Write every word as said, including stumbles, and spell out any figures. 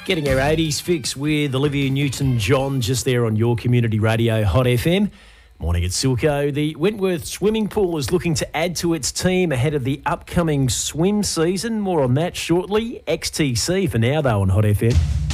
Getting our eighties fix with Olivia Newton-John just there on your community radio, Hot F M. Morning at Silco. The Wentworth Swimming Pool is looking to add to its team ahead of the upcoming swim season. More on that shortly. X T C for now, though, on Hot F M.